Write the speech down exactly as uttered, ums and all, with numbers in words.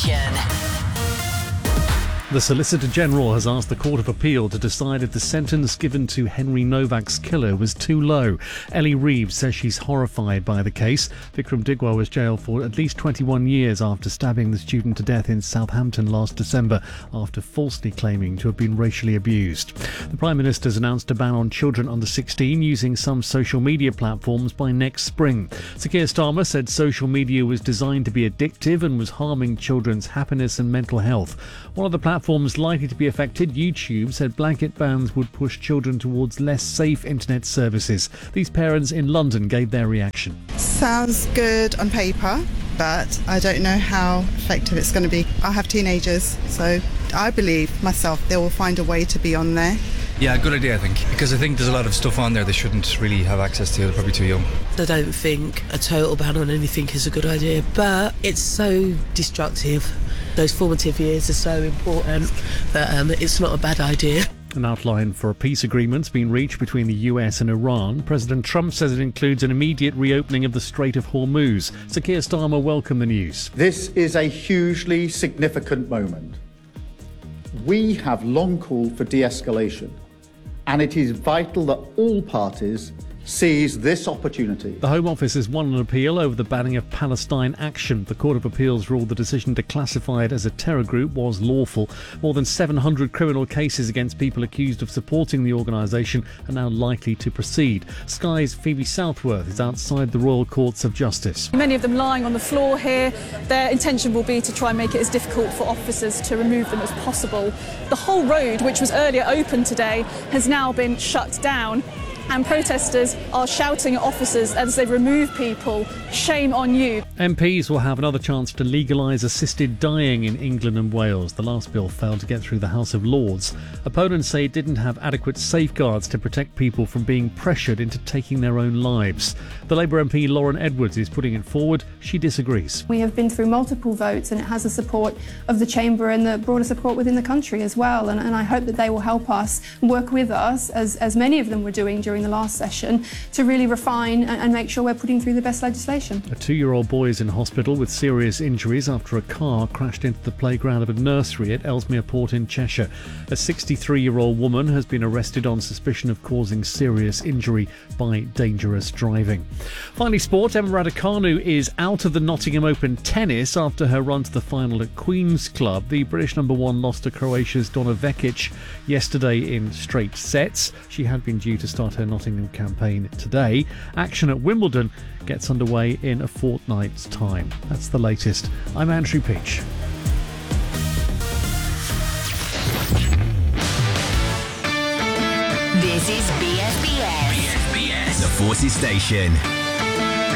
Station. The Solicitor General has asked the Court of Appeal to decide if the sentence given to Henry Novak's killer was too low. Ellie Reeves says she's horrified by the case. Vikram Digwa was jailed for at least twenty-one years after stabbing the student to death in Southampton last December after falsely claiming to have been racially abused. The Prime Minister's announced a ban on children under sixteen using some social media platforms by next spring. Sir Keir Starmer said social media was designed to be addictive and was harming children's happiness and mental health. One of the platforms likely to be affected, YouTube, said blanket bans would push children towards less safe internet services. These parents in London gave their reaction. Sounds good on paper, but I don't know how effective it's going to be. I have teenagers, so I believe myself they will find a way to be on there. Yeah, good idea, I think, because I think there's a lot of stuff on there they shouldn't really have access to. They're probably too young. I don't think a total ban on anything is a good idea, but it's so destructive. Those formative years are so important that um, it's not a bad idea. An outline for a peace agreement's been reached between the U S and Iran. President Trump says it includes an immediate reopening of the Strait of Hormuz. Sir Keir Starmer welcomed the news. This is a hugely significant moment. We have long called for de-escalation, and it is vital that all parties seize this opportunity. The Home Office has won an appeal over the banning of Palestine Action. The Court of Appeals ruled the decision to classify it as a terror group was lawful. More than seven hundred criminal cases against people accused of supporting the organisation are now likely to proceed. Sky's Phoebe Southworth is outside the Royal Courts of Justice. Many of them lying on the floor here. Their intention will be to try and make it as difficult for officers to remove them as possible. The whole road, which was earlier open today, has now been shut down. And protesters are shouting at officers as they remove people, shame on you. M Ps will have another chance to legalise assisted dying in England and Wales. The last bill failed to get through the House of Lords. Opponents say it didn't have adequate safeguards to protect people from being pressured into taking their own lives. The Labour M P Lauren Edwards is putting it forward. She disagrees. We have been through multiple votes and it has the support of the Chamber and the broader support within the country as well. And, and I hope that they will help us work with us, as, as many of them were doing during the last session, to really refine and, and make sure we're putting through the best legislation. A two-year-old boy is in hospital with serious injuries after a car crashed into the playground of a nursery at Ellesmere Port in Cheshire. A sixty-three-year-old woman has been arrested on suspicion of causing serious injury by dangerous driving. Finally, sport. Emma Raducanu is out of the Nottingham Open tennis after her run to the final at Queen's Club. The British number one lost to Croatia's Donna Vekic yesterday in straight sets. She had been due to start her Nottingham campaign today. Action at Wimbledon gets underway in a fortnight's time. That's the latest. I'm Andrew Peach. This is B S B S. B S B S, the Forces Station.